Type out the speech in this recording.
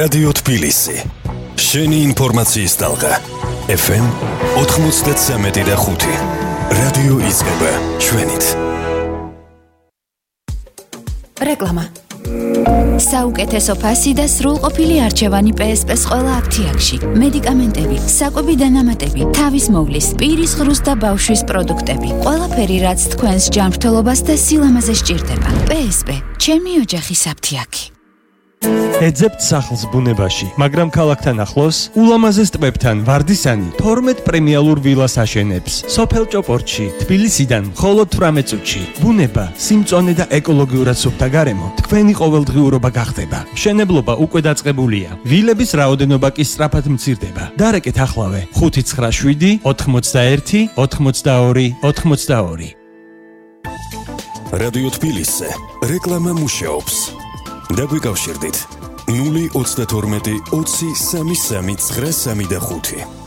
რადიო თბილისი. შენი ინფორმაციის ტალღა. FM 93.5. რადიო იწყება ჩვენით. რეკლამა. საუკეთესო ფასი და სრულყოფილი არჩევანი PSP-ს ყველა აქტიაკში. მედიკამენტები, საკვები დანამატები, თავის მოვლის, პირის ღრუს და ბავშვის პროდუქტები. ყველაფერი, რაც თქვენს ჯანმრთელობას და სილამაზეს სჭირდება. PSP, ჩემი ოჯახის აფთიაქი. ეძებთ სახლს ბუნებაში, მაგრამ ქალაქთან ახლოს, ულამაზეს ტბებთან ვარდისანი 12 პრემიალურ ვილას აშენებს. სოფელ ჭოპორტში, თბილისიდან მხოლოდ 18 წუთში. ბუნება, სიმწონე და ეკოლოგიურად სუფთა გარემო თქვენი ყოველდღიურობა გახდება. მშენებლობა უკვე დაწყებულია. ვილების რაოდენობა კი სწრაფად მცირდება. დარეკეთ ახლავე 597 81 82 82. რადიო თბილისი. რეკლამა მუშაობს. დაგვიკავშირდით 032 20 33 935.